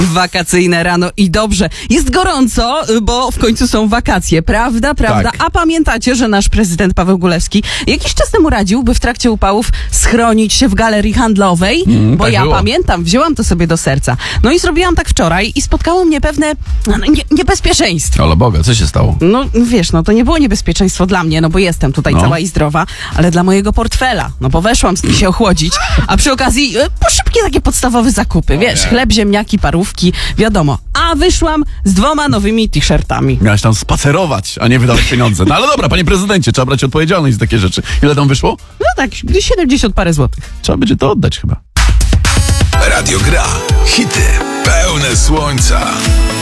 Wakacyjne rano i dobrze. Jest gorąco, bo w końcu są wakacje, prawda? Tak. A pamiętacie, że nasz prezydent Paweł Gulewski jakiś czas temu radził, by w trakcie upałów schronić się w galerii handlowej? Bo tak ja było. pamiętam, wzięłam to sobie do serca. No i zrobiłam tak wczoraj i spotkało mnie pewne niebezpieczeństwo. Ale Boga, co się stało? No wiesz, no to nie było niebezpieczeństwo dla mnie, no bo jestem tutaj cała i zdrowa, ale dla mojego portfela. No bo weszłam się ochłodzić, a przy okazji szybkie takie podstawowe zakupy, wiesz, chleb, ziemniaki, parówki, wiadomo. A wyszłam z 2 nowymi t-shirtami. Miałeś tam spacerować, a nie wydawać pieniądze. No ale dobra, panie prezydencie, trzeba brać odpowiedzialność za takie rzeczy. Ile tam wyszło? No tak, 70 parę złotych. Trzeba będzie to oddać chyba. Radio Gra. Hity pełne słońca.